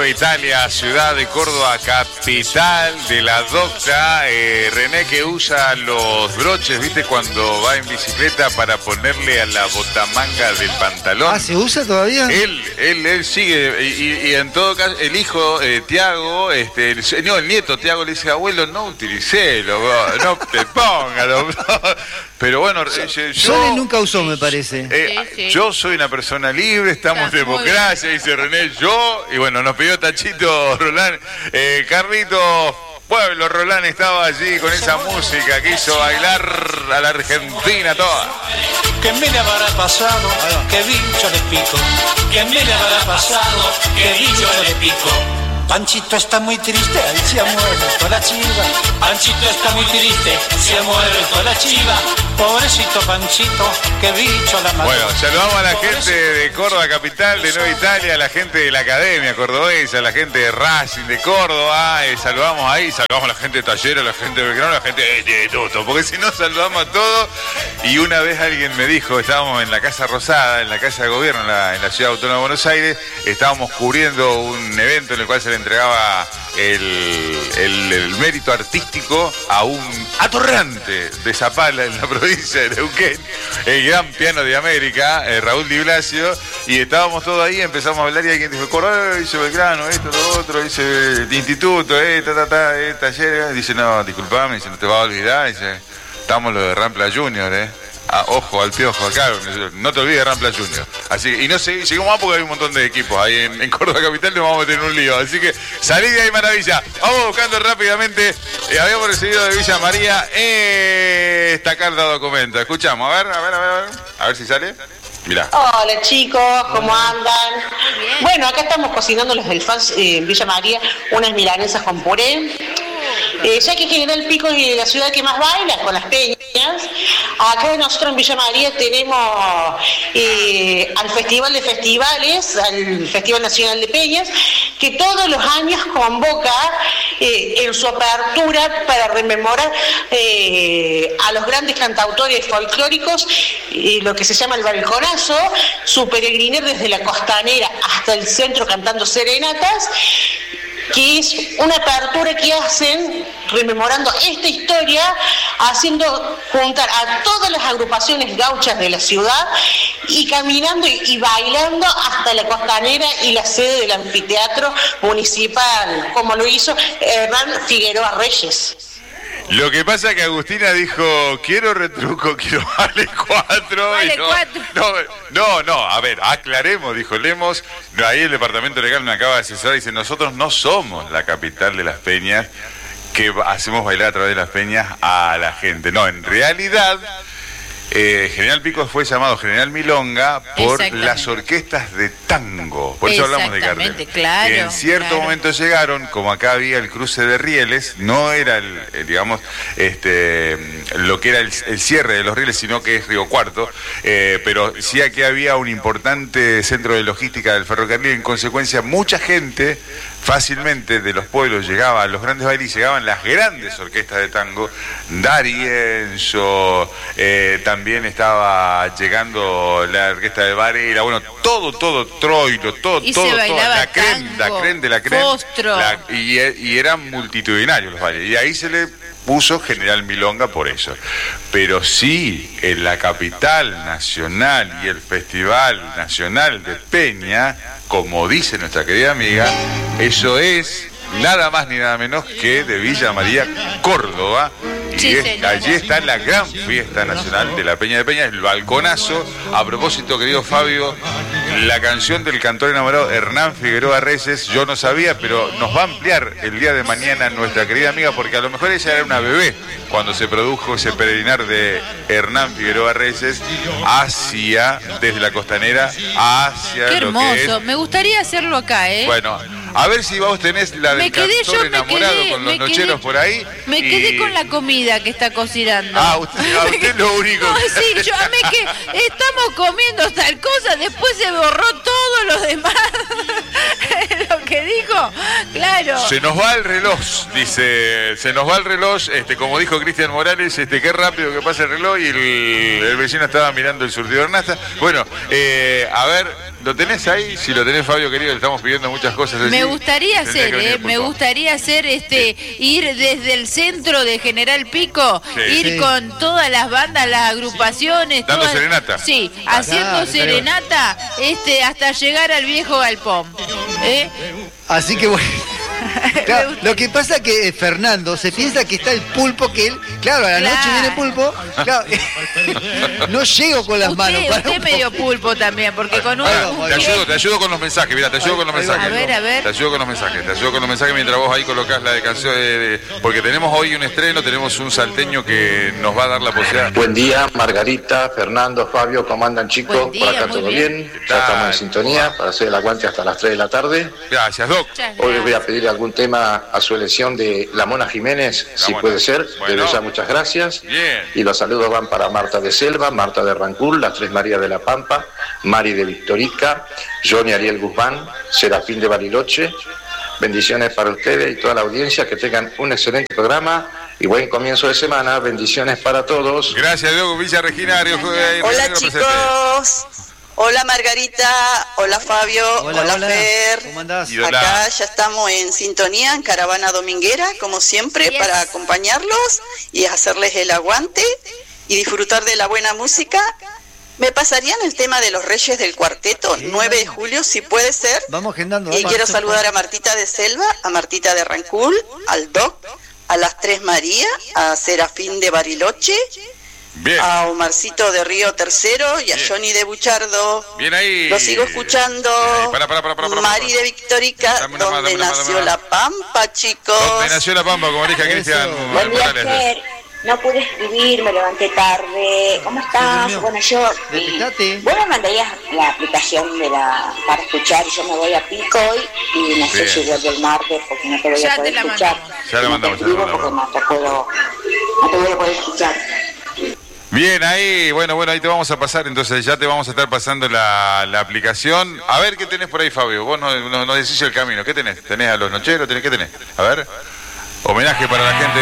Nueva Italia, ciudad de Córdoba, capital de la docta. René, que usa los broches, ¿viste? Cuando va en bicicleta para ponerle a la botamanga del pantalón. Ah, ¿se usa todavía? Él sigue, y en todo caso, el hijo, Tiago, el nieto Tiago le dice: abuelo, no utilicélo, no te póngalo. Pero bueno, Sole nunca usó, me parece. Sí. Yo soy una persona libre, estamos en democracia, dice René, y bueno, nos pidió Tachito Rolán. Carlito Pueblo Rolán estaba allí con esa música que hizo bailar a la Argentina toda. ¿Qué me le habrá pasado? ¿Qué bicho le pico? ¿Qué me le habrá pasado? ¿Qué bicho le pico? Panchito está muy triste, ahí se ha muerto la chiva. Panchito está muy triste, se ha muerto la chiva. Pobrecito Panchito, qué bicho la mató. Bueno, saludamos a la gente de Córdoba capital, de Nueva Italia, a la gente de la Academia Cordobesa, a la gente de Racing de Córdoba, saludamos a la gente de Talleres, a la gente de Belgrano, a la gente de Toto, porque si no saludamos a todos. Y una vez alguien me dijo, estábamos en la Casa Rosada, en la Casa de Gobierno, en la Ciudad Autónoma de Buenos Aires, estábamos cubriendo un evento en el cual se le entregaba el mérito artístico a un atorrante de Zapala en la provincia de Neuquén, el gran piano de América, Raúl Di Blasio, y estábamos todos ahí, empezamos a hablar y alguien dijo: dice Belgrano, esto, lo otro, dice el instituto, taller, dice: no, disculpame, dice, no te vas a olvidar, dice, estamos los de Rampla Junior, ojo al piojo acá, no te olvides de Rampla Junior. Así que, y no seguimos más porque hay un montón de equipos ahí en Córdoba capital, nos vamos a meter en un lío. Así que salí de ahí, maravilla. Vamos buscando rápidamente. Habíamos recibido de Villa María esta carta de documento. Escuchamos, a ver si sale. Mirá. Hola chicos, ¿cómo andan? Bueno, acá estamos cocinando los del FAS en Villa María, unas milanesas con puré. Ya que General Pico es la ciudad que más baila con las peñas, acá nosotros en Villa María tenemos al Festival de Festivales, al Festival Nacional de Peñas, que todos los años convoca en su apertura para rememorar a los grandes cantautores folclóricos, lo que se llama el balconazo, su peregrinar desde la costanera hasta el centro cantando serenatas, que es una apertura que hacen rememorando esta historia, haciendo juntar a todas las agrupaciones gauchas de la ciudad y caminando y bailando hasta la costanera y la sede del anfiteatro municipal, como lo hizo Hernán Figueroa Reyes. Lo que pasa es que Agustina dijo: quiero retruco, quiero vale 4. Vale no, 4. No, a ver, aclaremos, dijo Lemos. Ahí el departamento legal me acaba de asesorar y dice: nosotros no somos la capital de las peñas, que hacemos bailar a través de las peñas a la gente. No, en realidad, General Pico fue llamado General Milonga por las orquestas de tango. Por eso hablamos de cartel. Claro, en cierto momento llegaron, como acá había el cruce de rieles, no era digamos, lo que era el cierre de los rieles, sino que es Río Cuarto, pero sí aquí había un importante centro de logística del ferrocarril. En consecuencia, mucha gente fácilmente de los pueblos llegaba a los grandes bailes y llegaban las grandes orquestas de tango. D'Arienzo, también estaba llegando la orquesta de Varela, bueno, todo Troilo, todo, la creme de la creme, y eran multitudinarios los bailes, y ahí se le puso General Milonga por eso. Pero sí, en la capital nacional y el Festival Nacional de Peña, como dice nuestra querida amiga, eso es nada más ni nada menos que de Villa María, Córdoba. Y allí está la gran fiesta nacional de la Peña de Peña, el balconazo. A propósito, querido Fabio, la canción del cantor enamorado Hernán Figueroa Reyes, yo no sabía, pero nos va a ampliar el día de mañana nuestra querida amiga, porque a lo mejor ella era una bebé cuando se produjo ese peregrinar de Hernán Figueroa Reyes desde la costanera hacia... Qué hermoso, lo que es... me gustaría hacerlo acá, Bueno, a ver si vos tenés la del cantor enamorado con los nocheros por ahí. Me quedé con la comida que está cocinando. Usted es lo único. No, sí, yo amé que estamos comiendo tal cosa, después se borró todo lo demás. Lo que dijo, claro. Se nos va el reloj, dice, como dijo Cristian Morales, qué rápido que pasa el reloj, y el vecino estaba mirando el surtidor Nasta. Bueno, a ver, ¿Lo tenés ahí? Si lo tenés, Fabio, querido, le estamos pidiendo muchas cosas. Me gustaría hacer, ir desde el centro de General Pico, con todas las bandas, las agrupaciones. Dando serenata. Sí, haciendo serenata hasta llegar al viejo galpón. Así que bueno. Claro, lo que pasa es que Fernando se piensa que está el pulpo, que él, claro, a la noche viene pulpo, claro, no llego con las manos. Usted es medio pulpo también, porque con uno... Te ayudo con los mensajes, mira, te ayudo con los mensajes. A ver. Te ayudo con los mensajes mientras vos ahí colocás la de canción porque tenemos hoy un estreno, tenemos un salteño que nos va a dar la posibilidad. Buen día, Margarita, Fernando, Fabio, ¿cómo andan, chicos? Por acá todo bien. Ya estamos en sintonía para hacer el aguante hasta las 3 de la tarde. Gracias, Doc. Hoy les voy a pedir algún tema a su elección de La Mona Jiménez, si puede ser. Desde ya, muchas gracias. Bien. Y los saludos van para Marta de Selva, Marta de Rancul, las Tres Marías de la Pampa, Mari de Victorica, Johnny Ariel Guzmán, Serafín de Bariloche. Bendiciones para ustedes y toda la audiencia, que tengan un excelente programa y buen comienzo de semana. Bendiciones para todos. Gracias, Diego Villa Regina. Hola, chicos. Hola, Margarita. Hola, Fabio. Hola, Fer. ¿Cómo andás? Acá ya estamos en sintonía, en Caravana Dominguera, como siempre, para acompañarlos y hacerles el aguante y disfrutar de la buena música. ¿Me pasarían el tema de los Reyes del Cuarteto, 9 de julio, si puede ser? Vamos agendando. Y quiero saludar a Martita de Selva, a Martita de Rancul, al Doc, a las Tres Marías, a Serafín de Bariloche, bien, a Omarcito de Río Tercero y a Johnny de Buchardo. Bien ahí. Lo sigo escuchando. Mari de Victorica, donde nació la Pampa, chicos. Donde nació la Pampa, como dije Cristian. Buen día, Fer. No pude escribir, me levanté tarde. ¿Cómo estás? Bueno, yo... Vos me mandarías la aplicación para escuchar, yo me voy a Pico hoy y no sé si vuelvo el martes porque no te voy a poder escuchar. Ya la mandamos. Porque no te voy a poder escuchar. Bien, ahí, bueno, ahí te vamos a pasar, entonces ya te vamos a estar pasando la aplicación. A ver, ¿qué tenés por ahí, Fabio? Vos no decís el camino, ¿qué tenés? ¿Tenés a los nocheros? ¿Qué tenés? A ver, homenaje para la gente.